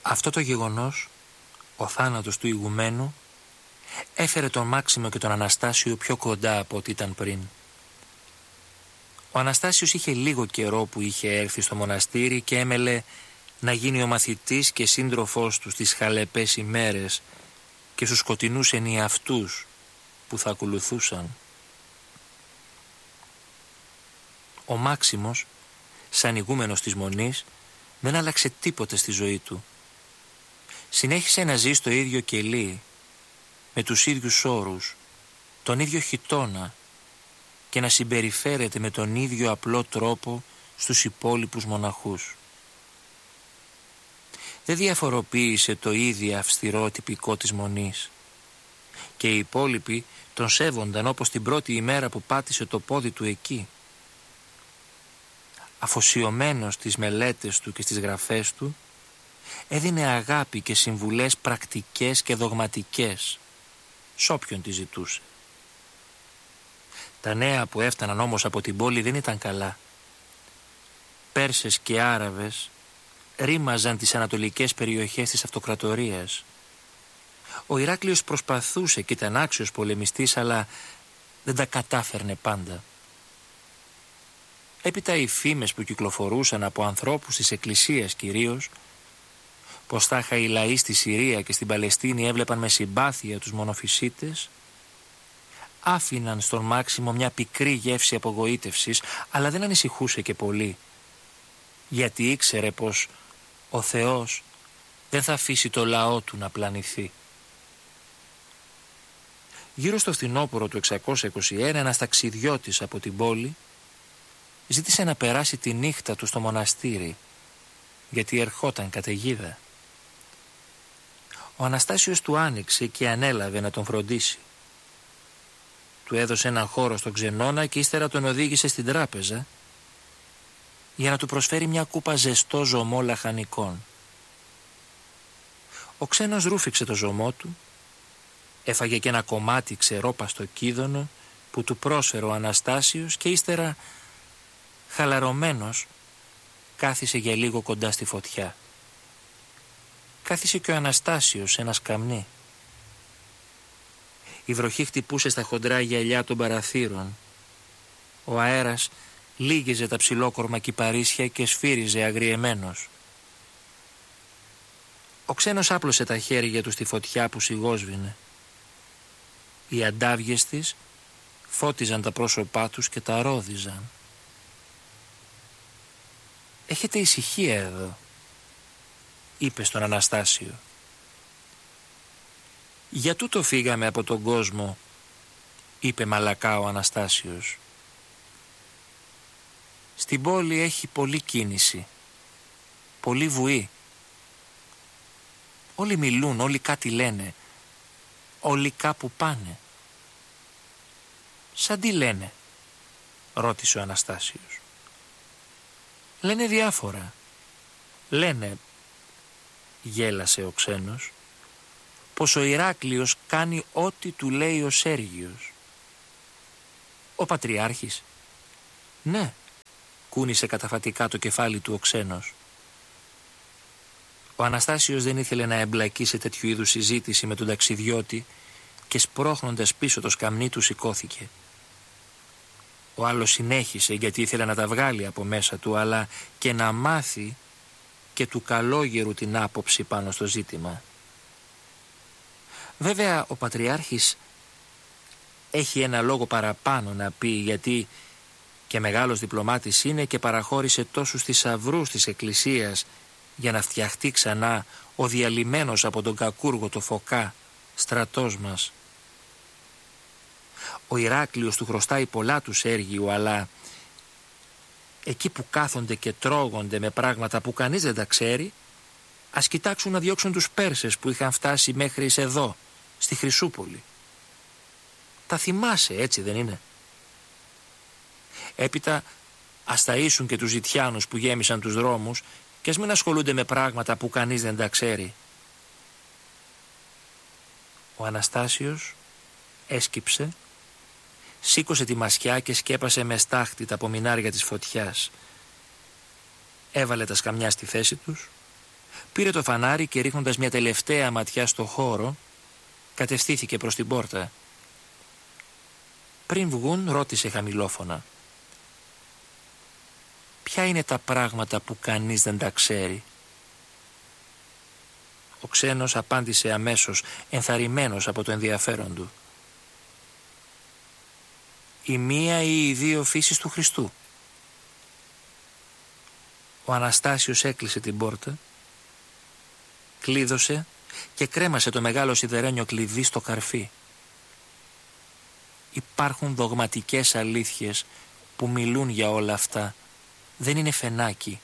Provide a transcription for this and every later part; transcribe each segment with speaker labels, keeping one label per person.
Speaker 1: Αυτό το γεγονός, ο θάνατος του ηγουμένου, έφερε τον Μάξιμο και τον Αναστάσιο πιο κοντά από ό,τι ήταν πριν. Ο Αναστάσιος είχε λίγο καιρό που είχε έρθει στο μοναστήρι και έμελε να γίνει ο μαθητής και σύντροφός του στις χαλεπές ημέρες και στους σκοτεινούς ενιαυτούς που θα ακολουθούσαν. Ο Μάξιμος, σαν ηγούμενος της Μονής, δεν άλλαξε τίποτε στη ζωή του. Συνέχισε να ζει στο ίδιο κελί, με τους ίδιους όρους, τον ίδιο χιτώνα και να συμπεριφέρεται με τον ίδιο απλό τρόπο στους υπόλοιπους μοναχούς. Δεν διαφοροποίησε το ίδιο αυστηρό τυπικό της Μονής και οι υπόλοιποι τον σέβονταν όπως την πρώτη ημέρα που πάτησε το πόδι του εκεί. Αφοσιωμένος στις μελέτες του και στις γραφές του, έδινε αγάπη και συμβουλές πρακτικές και δογματικές σ' όποιον τη ζητούσε. Τα νέα που έφταναν όμως από την πόλη δεν ήταν καλά. Πέρσες και Άραβες ρήμαζαν τις ανατολικές περιοχές της αυτοκρατορίας. Ο Ηράκλειος προσπαθούσε και ήταν άξιος πολεμιστής, αλλά δεν τα κατάφερνε πάντα. Έπειτα οι φήμες που κυκλοφορούσαν από ανθρώπους της Εκκλησίας κυρίως, πως τάχα οι λαοί στη Συρία και στην Παλαιστίνη έβλεπαν με συμπάθεια τους μονοφυσίτες, άφηναν στον Μάξιμο μια πικρή γεύση απογοήτευσης, αλλά δεν ανησυχούσε και πολύ, γιατί ήξερε πως ο Θεός δεν θα αφήσει το λαό του να πλανηθεί. Γύρω στο φθινόπωρο του 621, ένας ταξιδιώτης από την πόλη ζήτησε να περάσει τη νύχτα του στο μοναστήρι, γιατί ερχόταν καταιγίδα. Ο Αναστάσιος του άνοιξε και ανέλαβε να τον φροντίσει. Του έδωσε έναν χώρο στον ξενώνα και ύστερα τον οδήγησε στην τράπεζα για να του προσφέρει μια κούπα ζεστό ζωμό λαχανικών. Ο ξένος ρούφηξε το ζωμό του, έφαγε και ένα κομμάτι ξερόπαστο κίδωνο που του πρόσφερε ο Αναστάσιος και ύστερα, χαλαρωμένος, κάθισε για λίγο κοντά στη φωτιά. Κάθισε και ο Αναστάσιος σε ένα σκαμνί. Η βροχή χτυπούσε στα χοντρά γυαλιά των παραθύρων. Ο αέρας λύγιζε τα ψηλόκορμα κυπαρίσια και σφύριζε αγριεμένος. Ο ξένος άπλωσε τα χέρια του στη φωτιά που σιγόσβηνε. Οι αντάβιες της φώτιζαν τα πρόσωπά τους και τα ρόδιζαν. «Έχετε ησυχία εδώ», είπε στον Αναστάσιο. «Για τούτο φύγαμε από τον κόσμο», είπε μαλακά ο Αναστάσιος. «Στην πόλη έχει πολλή κίνηση, πολλή βουή. Όλοι μιλούν, όλοι κάτι λένε, όλοι κάπου πάνε». «Σαν τι λένε?» ρώτησε ο Αναστάσιος. «Λένε διάφορα. Λένε», γέλασε ο ξένος, «πως ο Ηράκλειος κάνει ό,τι του λέει ο Σέργιος». «Ο Πατριάρχης?» «Ναι», κούνησε καταφατικά το κεφάλι του ο ξένος. Ο Αναστάσιος δεν ήθελε να εμπλακεί σε τέτοιου είδους συζήτηση με τον ταξιδιώτη και σπρώχνοντας πίσω το σκαμνί του σηκώθηκε. Ο άλλος συνέχισε γιατί ήθελε να τα βγάλει από μέσα του, αλλά και να μάθει και του καλόγερου την άποψη πάνω στο ζήτημα. Βέβαια ο Πατριάρχης έχει ένα λόγο παραπάνω να πει, γιατί και μεγάλος διπλωμάτης είναι και παραχώρησε τόσους θησαυρούς της Εκκλησίας για να φτιαχτεί ξανά ο διαλυμένος από τον κακούργο το Φωκά στρατός μας. Ο Ηράκλειος του χρωστάει πολλά του Σέργιου, αλλά εκεί που κάθονται και τρώγονται με πράγματα που κανείς δεν τα ξέρει, ας κοιτάξουν να διώξουν τους Πέρσες που είχαν φτάσει μέχρι εδώ, στη Χρυσούπολη. Τα θυμάσαι, έτσι δεν είναι? Έπειτα ας ταΐσουν και τους Ζητιάνους που γέμισαν τους δρόμους και ας μην ασχολούνται με πράγματα που κανείς δεν τα ξέρει. Ο Αναστάσιος έσκυψε, σήκωσε τη μασιά και σκέπασε με στάχτη τα απομεινάρια της φωτιάς. Έβαλε τα σκαμιά στη θέση τους, Πήρε το φανάρι και ρίχνοντας μια τελευταία ματιά στο χώρο, κατευθύνθηκε προς την πόρτα. Πριν βγουν, ρώτησε χαμηλόφωνα: «Ποια είναι τα πράγματα που κανείς δεν τα ξέρει?» Ο ξένος απάντησε αμέσως, ενθαρρυμένος από το ενδιαφέρον του: «Η μία ή οι δύο φύσεις του Χριστού». Ο Αναστάσιος έκλεισε την πόρτα, κλείδωσε και κρέμασε το μεγάλο σιδερένιο κλειδί στο καρφί. Υπάρχουν δογματικές αλήθειες που μιλούν για όλα αυτά. Δεν είναι φαινάκι.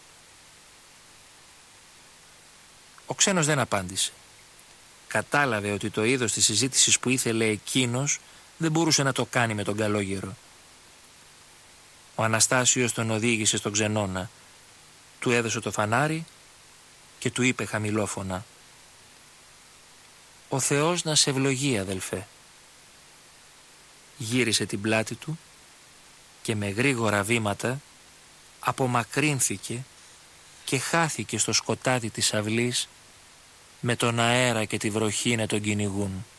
Speaker 1: Ο ξένος δεν απάντησε. Κατάλαβε ότι το είδος της συζήτησης που ήθελε εκείνος δεν μπορούσε να το κάνει με τον καλόγερο. Ο Αναστάσιος τον οδήγησε στον ξενώνα. Του έδωσε το φανάρι και του είπε χαμηλόφωνα: «Ο Θεός να σε ευλογεί, αδελφέ». Γύρισε την πλάτη του και με γρήγορα βήματα απομακρύνθηκε και χάθηκε στο σκοτάδι της αυλής, με τον αέρα και τη βροχή να τον κυνηγούν.